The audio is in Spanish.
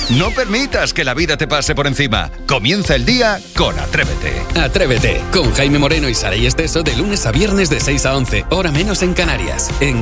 No permitas que la vida te pase por encima. Comienza el día con Atrévete. Atrévete, con Jaime Moreno y Saray Esteso de lunes a viernes de 6 a 11, hora menos en Canarias, en